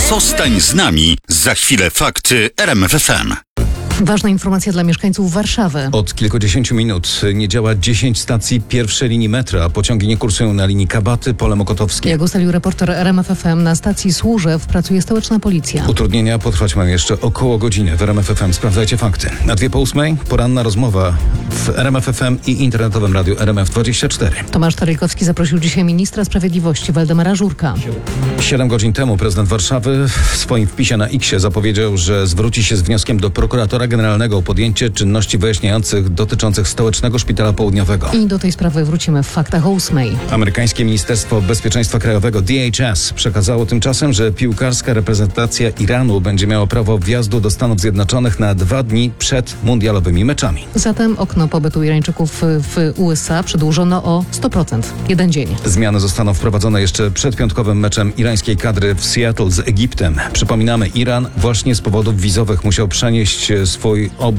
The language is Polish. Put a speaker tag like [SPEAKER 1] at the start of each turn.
[SPEAKER 1] Zostań z nami. Za chwilę fakty RMF FM.
[SPEAKER 2] Ważna informacja dla mieszkańców Warszawy.
[SPEAKER 3] Od kilkudziesięciu minut nie działa 10 stacji pierwszej linii metra. Pociągi nie kursują na linii Kabaty, Pole Mokotowskie.
[SPEAKER 2] Jak ustalił reporter RMF FM, na stacji Służew pracuje stołeczna policja.
[SPEAKER 3] Utrudnienia potrwać mają jeszcze około godziny. W RMF FM sprawdzajcie fakty. Na 7:02 poranna rozmowa w RMF FM i internetowym radiu RMF24.
[SPEAKER 2] Tomasz Taryjkowski zaprosił dzisiaj ministra sprawiedliwości Waldemara Żurka.
[SPEAKER 3] 7 godzin temu prezydent Warszawy w swoim wpisie na X-ie zapowiedział, że zwróci się z wnioskiem do prokuratora generalnego o podjęcie czynności wyjaśniających dotyczących Stołecznego Szpitala Południowego.
[SPEAKER 2] I do tej sprawy wrócimy w faktach o 8:00.
[SPEAKER 3] Amerykańskie Ministerstwo Bezpieczeństwa Krajowego DHS przekazało tymczasem, że piłkarska reprezentacja Iranu będzie miała prawo wjazdu do Stanów Zjednoczonych na 2 dni przed mundialowymi meczami.
[SPEAKER 2] Zatem okno pobytu Irańczyków w USA przedłużono o 100%. 1 dzień.
[SPEAKER 3] Zmiany zostaną wprowadzone jeszcze przed piątkowym meczem irańskiej kadry w Seattle z Egiptem. Przypominamy, Iran właśnie z powodów wizowych musiał przenieść swój